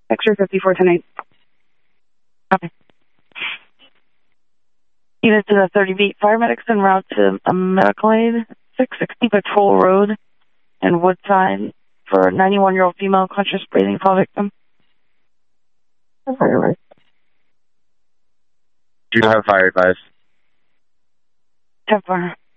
Extra 54 tonight. Okay. Unit to the 30 beat. Paramedics en route to a medical aid, 660 Patrol Road and Woodside for a 91-year-old female conscious breathing fall victim. Do you have fire advice? 10-4.